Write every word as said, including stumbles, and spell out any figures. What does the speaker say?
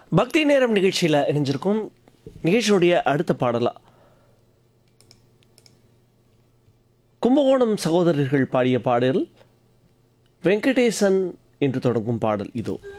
பக்தி நேரம் நிகழ்ச்சியில் இணைஞ்சிருக்கும். நிகழ்ச்சியுடைய அடுத்த பாடலா கும்பகோணம் சகோதரர்கள் பாடிய பாடல் வெங்கடேசன் என்று தொடங்கும் பாடல் இதோ.